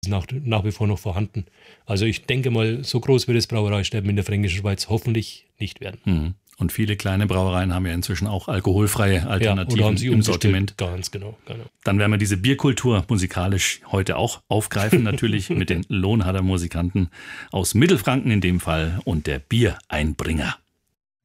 nach wie vor noch vorhanden. Also ich denke mal, so groß wird das Brauereisterben in der Fränkischen Schweiz hoffentlich nicht werden. Und viele kleine Brauereien haben ja inzwischen auch alkoholfreie Alternativen haben sie im Sortiment. Ganz genau. Dann werden wir diese Bierkultur musikalisch heute auch aufgreifen, natürlich mit den Lohnhader Musikanten aus Mittelfranken in dem Fall und der Biereinbringer.